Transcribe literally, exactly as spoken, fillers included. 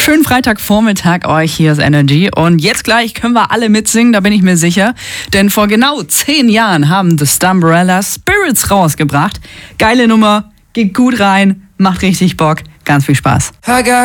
Schönen Freitagvormittag euch, hier ist Energy. Und jetzt gleich können wir alle mitsingen, da bin ich mir sicher. Denn vor genau zehn Jahren haben The Stumbrella Spirits rausgebracht. Geile Nummer, geht gut rein, macht richtig Bock, ganz viel Spaß.